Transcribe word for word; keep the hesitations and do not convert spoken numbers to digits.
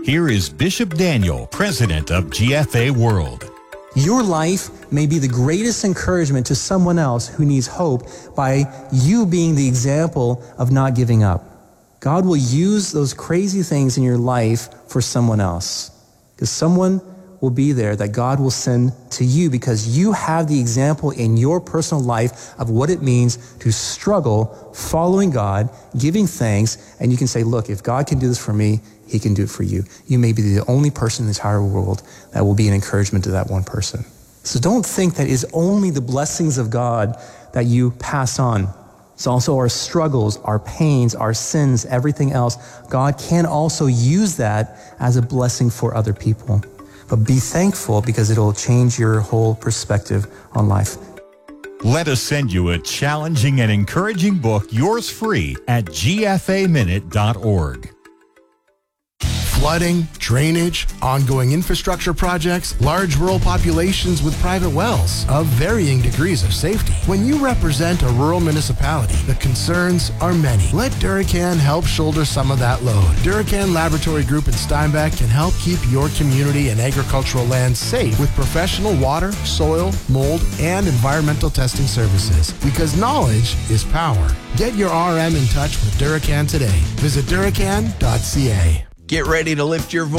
Here is Bishop Daniel, president of G F A World. Your life may be the greatest encouragement to someone else who needs hope by you being the example of not giving up. God will use those crazy things in your life for someone else, because someone will be there that God will send to you because you have the example in your personal life of what it means to struggle following God, giving thanks, and you can say, look, if God can do this for me, he can do it for you. You may be the only person in the entire world that will be an encouragement to that one person. So don't think that it's only the blessings of God that you pass on. It's also our struggles, our pains, our sins, everything else. God can also use that as a blessing for other people. But be thankful because it'll change your whole perspective on life. Let us send you a challenging and encouraging book, yours free, at G F A minute dot org. Flooding, drainage, ongoing infrastructure projects, large rural populations with private wells of varying degrees of safety. When you represent a rural municipality, the concerns are many. Let Duracan help shoulder some of that load. Duracan Laboratory Group in Steinbach can help keep your community and agricultural land safe with professional water, soil, mold, and environmental testing services. Because knowledge is power. Get your R M in touch with Duracan today. Visit Duracan dot C A. Get ready to lift your voice